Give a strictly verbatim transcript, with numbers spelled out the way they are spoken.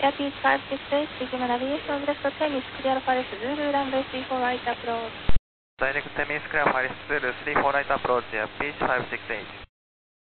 Air Peach five six eight, speaking on navigation of left ten is clear for Zulu runway three four right approach. Direct ten is clear for Zulu three four right approach, Air Peach five six eight.